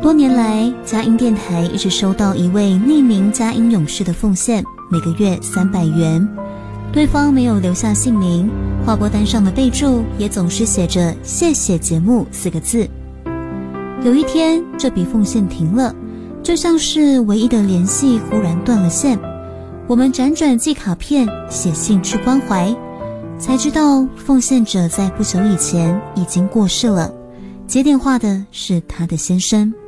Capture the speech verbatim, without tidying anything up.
多年来，佳音电台一直收到一位匿名佳音勇士的奉献，每个月三百元。对方没有留下姓名，划拨单上的备注也总是写着谢谢节目四个字。有一天，这笔奉献停了，就像是唯一的联系忽然断了线。我们辗转寄卡片，写信去关怀，才知道奉献者在不久以前已经过世了，接电话的是他的先生。